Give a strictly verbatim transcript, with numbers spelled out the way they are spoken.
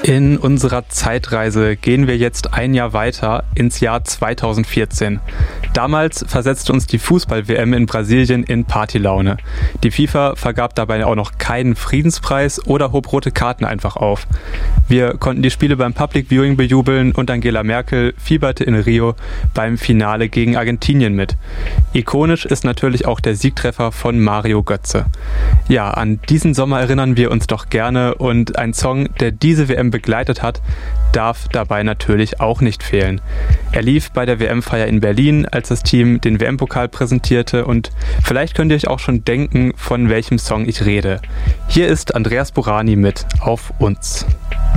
In unserer Zeitreise gehen wir jetzt ein Jahr weiter ins Jahr zweitausendvierzehn. Damals versetzte uns die Fußball-W M in Brasilien in Partylaune. Die FIFA vergab dabei auch noch keinen Friedenspreis oder hob rote Karten einfach auf. Wir konnten die Spiele beim Public Viewing bejubeln und Angela Merkel fieberte in Rio beim Finale gegen Argentinien mit. Ikonisch ist natürlich auch der Siegtreffer von Mario Götze. Ja, an diesen Sommer erinnern wir uns doch gerne und ein Song, der diese W M begleitet hat, darf dabei natürlich auch nicht fehlen. Er lief bei der W M-Feier in Berlin, als das Team den W M-Pokal präsentierte, und vielleicht könnt ihr euch auch schon denken, von welchem Song ich rede. Hier ist Andreas Burani mit Auf uns.